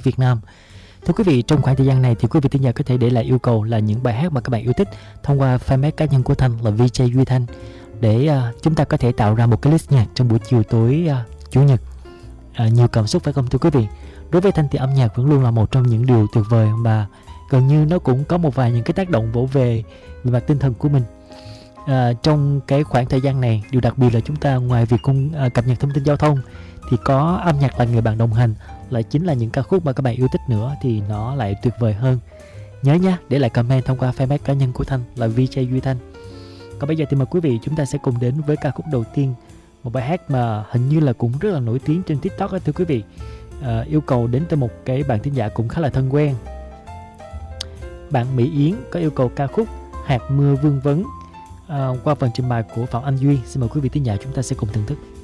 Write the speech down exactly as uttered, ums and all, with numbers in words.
Việt Nam. Thưa quý vị, trong khoảng thời gian này thì quý vị thính giả có thể để lại yêu cầu là những bài hát mà các bạn yêu thích thông qua fanpage cá nhân của Thanh là vê jay Duy Thanh, để uh, chúng ta có thể tạo ra một cái list nhạc trong buổi chiều tối uh, chủ nhật uh, nhiều cảm xúc, phải không thưa quý vị? Đối với Thanh thì âm nhạc vẫn luôn là một trong những điều tuyệt vời mà gần như nó cũng có một vài những cái tác động vỗ về về mặt tinh thần của mình. À, trong cái khoảng thời gian này, điều đặc biệt là chúng ta ngoài việc cung à, cập nhật thông tin giao thông thì có âm nhạc là người bạn đồng hành, lại chính là những ca khúc mà các bạn yêu thích nữa thì nó lại tuyệt vời hơn. Nhớ nha, để lại comment thông qua fanpage cá nhân của Thanh là vê jay Duy Thanh. Còn bây giờ thì mời quý vị chúng ta sẽ cùng đến với ca khúc đầu tiên, một bài hát mà hình như là cũng rất là nổi tiếng trên TikTok đó, thưa quý vị. À, yêu cầu đến từ một cái bạn thính giả cũng khá là thân quen. Bạn Mỹ Yến có yêu cầu ca khúc Hạt Mưa Vương Vấn, à, qua phần trình bày của Phạm Anh Duy. Xin mời quý vị thính giả chúng ta sẽ cùng thưởng thức.